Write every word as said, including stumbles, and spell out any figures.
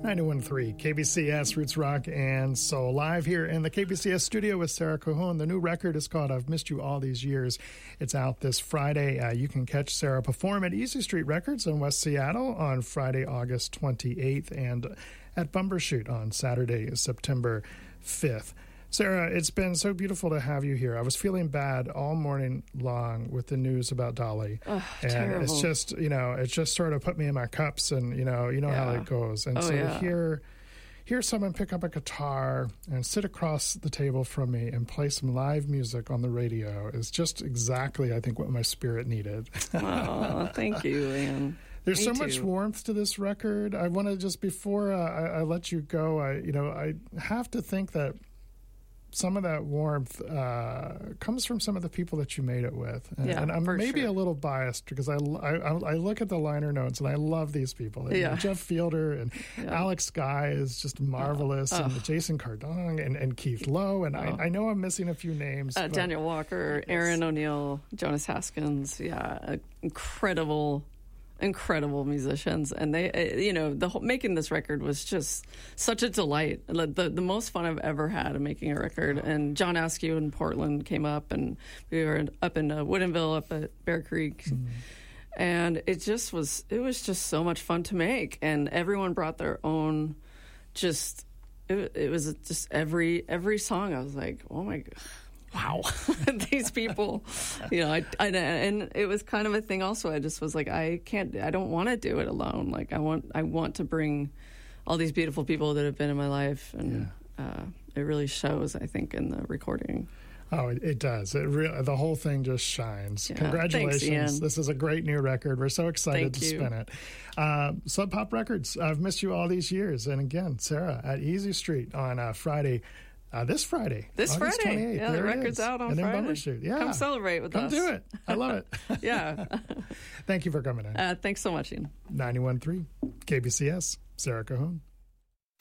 ninety-one point three K B C S Roots Rock and Soul, live here in the K B C S studio with Sarah Cajon. The new record is called I've Missed You All These Years. It's out this Friday. Uh, you can catch Sarah perform at Easy Street Records in West Seattle on Friday, August twenty-eighth, and at Bumbershoot on Saturday, September fifth. Sarah, it's been so beautiful to have you here. I was feeling bad all morning long with the news about Dolly. Oh, and terrible. It's just, you know, it just sort of put me in my cups, and, you know, you know Yeah. how it goes. And Oh, so yeah. to hear, hear someone pick up a guitar and sit across the table from me and play some live music on the radio is just exactly, I think, what my spirit needed. Oh, thank you, Ian. There's Me so much too. warmth to this record. I want to just, before uh, I, I let you go, I, you know, I have to think that some of that warmth uh, comes from some of the people that you made it with. And, Yeah, and I'm for maybe sure. a little biased because I, I, I look at the liner notes and I love these people. And, you know, Yeah. Jeff Fielder and Yeah. Alex Guy is just marvelous, Oh. and Jason Cardong and, and Keith Lowe. And Oh. I, I know I'm missing a few names. Uh, but Daniel Walker, Yes. Aaron O'Neill, Jonas Haskins, yeah, uh, incredible, incredible musicians, and they, uh, you know, the whole, making this record was just such a delight. Like, The the most fun I've ever had in making a record. And John Askew in Portland came up, and we were up in uh, Woodinville, up at Bear Creek. Mm. And it just was, it was just so much fun to make. And everyone brought their own, just, it, it was just every, every song I was like, oh my God, wow, these people, you know, I, I, and it was kind of a thing also. I just was like, I can't, I don't want to do it alone. Like I want, I want to bring all these beautiful people that have been in my life. And uh, it really shows, I think, in the recording. Oh, it, it does. It re- the whole thing just shines. Yeah. Congratulations. Thanks, Ian. This is a great new record. We're so excited Thank to you. spin it. Uh, Sub Pop Records, I've missed you all these years. And again, Sarah at Easy Street on uh, Friday. Uh, this Friday. This August Friday. twenty-eighth. Yeah, the There it record's is. out on and Friday. And Bumbershoot. Yeah. Come celebrate with Come us. do it. I love it. Yeah. Thank you for coming in. Uh, thanks so much, Ian. ninety-one point three K B C S, Sarah Cajon.